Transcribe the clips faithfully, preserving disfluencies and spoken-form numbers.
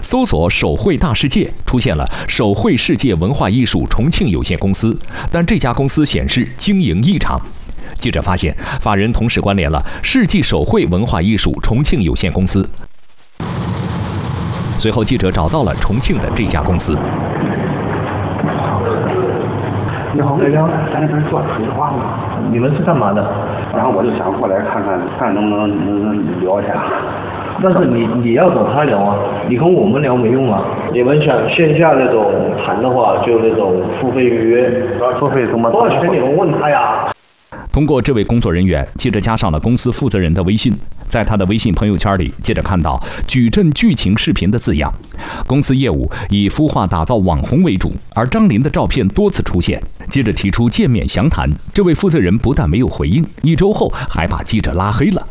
搜索手绘大世界，出现了手绘世界文化艺术重庆有限公司，但这家公司显示经营异常。记者发现，法人同时关联了世纪手绘文化艺术重庆有限公司。随后，记者找到了重庆的这家公司。 你好，来聊，咱这边做水画嘛，你们是干嘛的？然后我就想过来看看，看能不能能能聊一下。但是你你要找他聊啊，你跟我们聊没用啊。 你们想线下那种谈的话，就那种付费预约， 付费怎么？ 多少钱你们问他呀。 通过这位工作人员，记者加上了公司负责人的微信，在他的微信朋友圈里，记者看到“矩阵剧情视频”的字样。公司业务以孵化打造网红为主，而张琳的照片多次出现。记者提出见面详谈，这位负责人不但没有回应，一周后还把记者拉黑了。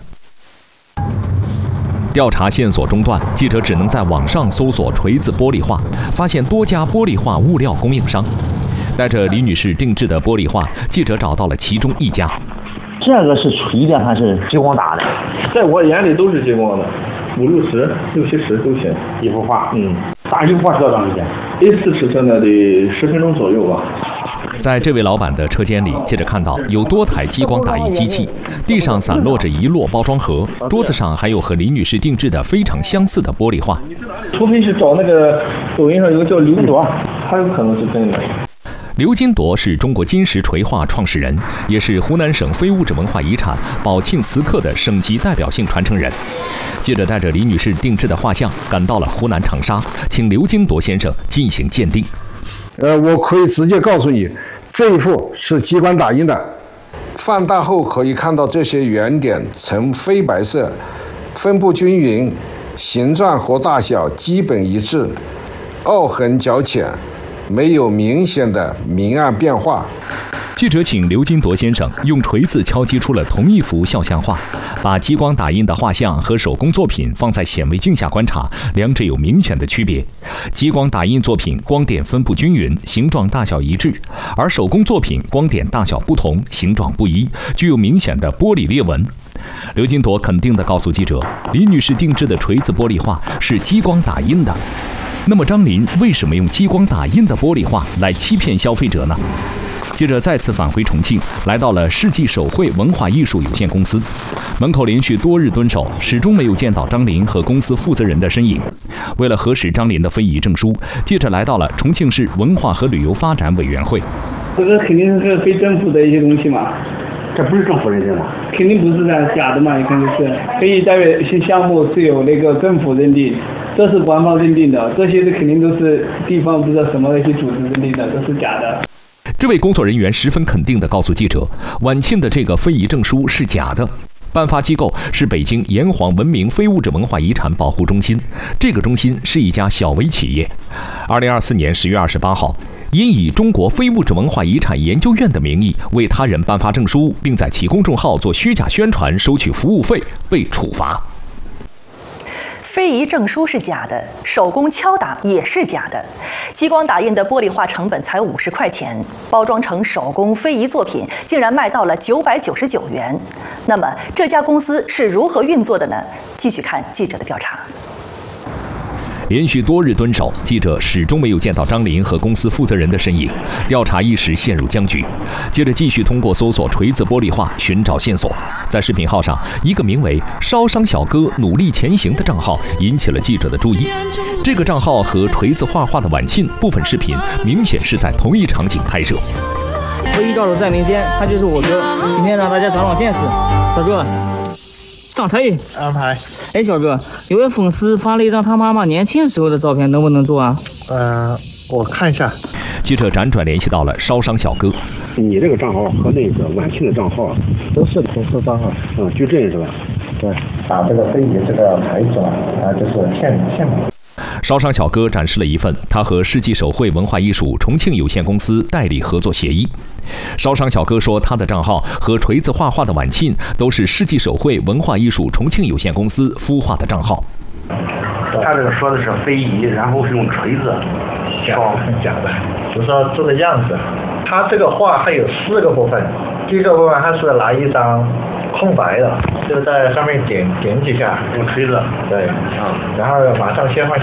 调查线索中断，记者只能在网上搜索锤子玻璃画，发现多家玻璃画物料供应商。带着李女士定制的玻璃画，记者找到了其中一家。 这个是锤的还是激光打的？ 在我眼里都是激光的，五六十、六七十都行。 一幅画， 嗯， 打一幅画需要多长时间 ？A 四尺寸的得十分钟左右吧。 在这位老板的车间里，记者看到有多台激光打印机器，地上散落着一摞包装盒，桌子上还有和李女士定制的非常相似的玻璃画。 除非是找那个抖音上有个叫刘朵，他有可能是真的。 刘金铎是中国金石锤画创始人，也是湖南省非物质文化遗产宝庆瓷刻的省级代表性传承人。记者带着李女士定制的画像赶到了湖南长沙，请刘金铎先生进行鉴定。 呃，我可以直接告诉你，这一幅是激光打印的。放大后可以看到这些圆点呈灰白色，分布均匀，形状和大小基本一致，凹痕较浅。没有明显的明暗变化。 记者请刘金铎先生用锤子敲击出了同一幅肖像画，把激光打印的画像和手工作品放在显微镜下观察，两者有明显的区别。激光打印作品光点分布均匀，形状大小一致，而手工作品光点大小不同，形状不一，具有明显的玻璃裂纹。刘金铎肯定地告诉记者，李女士定制的锤子玻璃画是激光打印的。那么张琳为什么用激光打印的玻璃画来欺骗消费者呢？记者再次返回重庆，来到了世纪手绘文化艺术有限公司门口，连续多日蹲守，始终没有见到张琳和公司负责人的身影。为了核实张琳的非遗证书，记者来到了重庆市文化和旅游发展委员会。 这个肯定是非政府的一些东西嘛， 这不是政府认证吗？ 肯定不是的，假的嘛，你看就是。非遗代表性项目是有那个政府认定。这是官方认定的，这些肯定都是地方不知道什么那些组织认定的，都是假的。 这位工作人员十分肯定地告诉记者，晚庆的这个非遗证书是假的。颁发机构是北京炎黄文明非物质文化遗产保护中心，这个中心是一家小微企业。二零二四年十月二十八号，因以中国非物质文化遗产研究院的名义为他人颁发证书，并在其公众号做虚假宣传，收取服务费，被处罚。 非遗证书是假的，手工敲打也是假的，激光打印的玻璃画成本才五十块钱，包装成手工非遗作品竟然卖到了九百九十九元。那么这家公司是如何运作的呢？继续看记者的调查。 连续多日蹲守，记者始终没有见到张琳和公司负责人的身影，调查一时陷入僵局。接着继续通过搜索锤子玻璃画寻找线索。在视频号上，一个名为“烧伤小哥努力前行”的账号引起了记者的注意。这个账号和锤子画画的晚庆部分视频明显是在同一场景拍摄。 非遗高手在民间，他就是我哥。今天让大家长长见识，小哥。上台安排。 哎，小哥，有位粉丝发了一张他妈妈年轻时候的照片，能不能做啊？ 呃，我看一下。 记者辗转联系到了烧伤小哥。 你这个账号和那个晚庆的账号都是同事账号， 嗯，矩阵是吧？ 对，把这个非遗这个牌子啊，就是现现买。 烧伤小哥展示了一份他和世纪手绘文化艺术重庆有限公司代理合作协议。烧伤小哥说，他的账号和锤子画画的晚庆都是世纪手绘文化艺术重庆有限公司孵化的账号。 他这个说的是非遗，然后是用锤子烧，假的，就说这个样子。他这个画还有四个部分，第一个部分他是拿一张空白的，就在上面点点几下， 用锤子， 对啊，然后马上切换